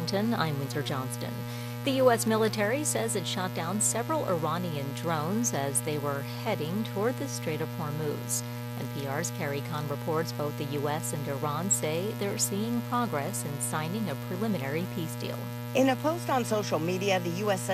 Washington, I'm Windsor Johnston. The U.S. military says it shot down several Iranian drones as they were heading toward the Strait of Hormuz. NPR's Carrie Kahn reports both the U.S. and Iran say they're seeing progress in signing a preliminary peace deal. In a post on social media, the U.S.